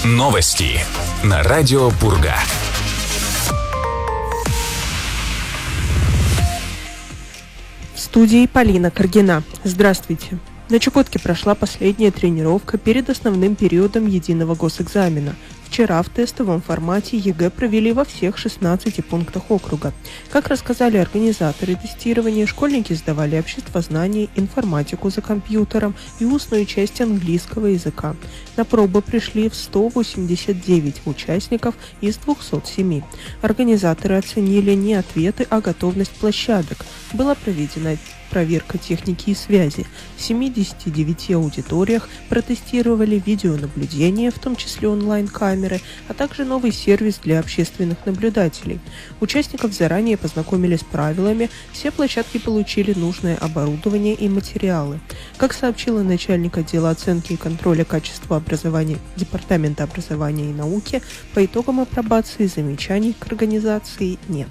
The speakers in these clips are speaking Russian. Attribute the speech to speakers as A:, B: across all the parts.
A: Новости на радио Пурга.
B: В студии Полина Каргина. Здравствуйте. На Чукотке прошла последняя тренировка перед основным периодом единого госэкзамена. Вчера в тестовом формате ЕГЭ провели во всех 16 пунктах округа. Как рассказали организаторы тестирования, школьники сдавали обществознание, информатику за компьютером и устную часть английского языка. На пробы пришли 189 участников из 207. Организаторы оценили не ответы, а готовность площадок. Была проведена проверка техники и связи. В 79 аудиториях протестировали видеонаблюдение, в том числе онлайн-камеры, а также новый сервис для общественных наблюдателей. Участников заранее познакомили с правилами, все площадки получили нужное оборудование и материалы. Как сообщила начальник отдела оценки и контроля качества образования Департамента образования и науки, по итогам апробации замечаний к организации нет.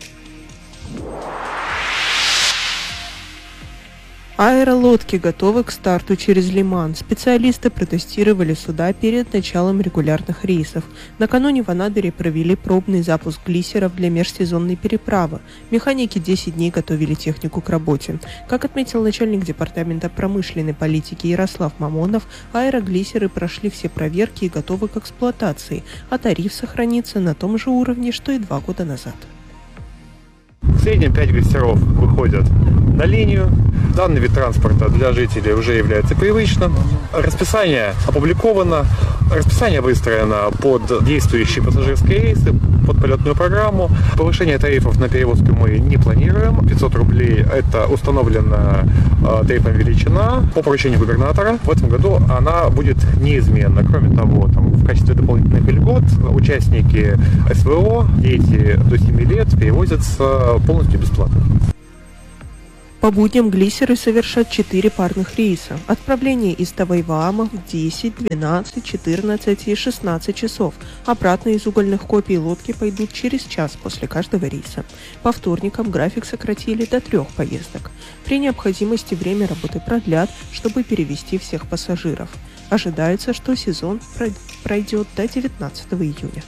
B: Аэролодки готовы к старту через Лиман. Специалисты протестировали суда перед началом регулярных рейсов. Накануне в Анадыре провели пробный запуск глиссеров для межсезонной переправы. Механики 10 дней готовили технику к работе. Как отметил начальник Департамента промышленной политики Ярослав Мамонов, аэроглиссеры прошли все проверки и готовы к эксплуатации, а тариф сохранится на том же уровне, что и 2 года назад.
C: В среднем 5 глиссеров выходят на линию. Данный вид транспорта для жителей уже является привычным. Расписание опубликовано. Расписание выстроено под действующие пассажирские рейсы, под полетную программу. Повышение тарифов на перевозку мы не планируем. 500 рублей – это установленная тарифная величина по поручению губернатора. В этом году она будет неизменна. Кроме того, в качестве дополнительных льгот участники СВО, дети до 7 лет перевозятся полностью бесплатно.
B: По будням глиссеры совершат 4 парных рейса. Отправление из Тавайваама в 10, 12, 14 и 16 часов. Обратно из угольных копий лодки пойдут через час после каждого рейса. По вторникам график сократили до 3 поездок. При необходимости время работы продлят, чтобы перевезти всех пассажиров. Ожидается, что сезон пройдет до 19 июня.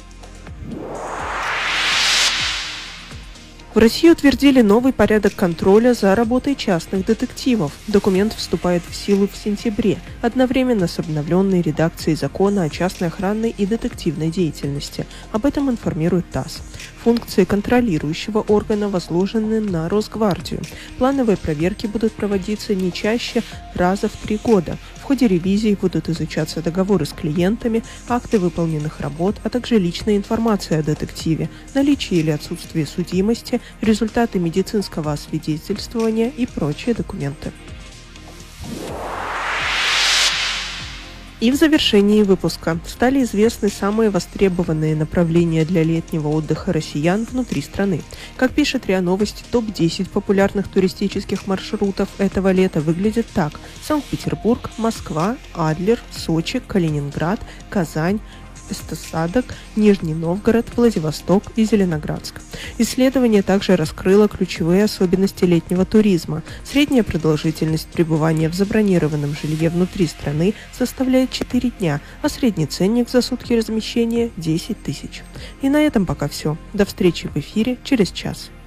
B: В России утвердили новый порядок контроля за работой частных детективов. Документ вступает в силу в сентябре, одновременно с обновленной редакцией закона о частной охранной и детективной деятельности. Об этом информирует ТАСС. Функции контролирующего органа возложены на Росгвардию. Плановые проверки будут проводиться не чаще раза в 3 года. В ходе ревизии будут изучаться договоры с клиентами, акты выполненных работ, а также личная информация о детективе, наличие или отсутствие судимости, результаты медицинского освидетельствования и прочие документы. И в завершении выпуска стали известны самые востребованные направления для летнего отдыха россиян внутри страны. Как пишет РИА Новости, топ-10 популярных туристических маршрутов этого лета выглядит так: Санкт-Петербург, Москва, Адлер, Сочи, Калининград, Казань, Эстосадок, Нижний Новгород, Владивосток и Зеленоградск. Исследование также раскрыло ключевые особенности летнего туризма. Средняя продолжительность пребывания в забронированном жилье внутри страны составляет 4 дня, а средний ценник за сутки размещения – 10 тысяч. И на этом пока все. До встречи в эфире через час.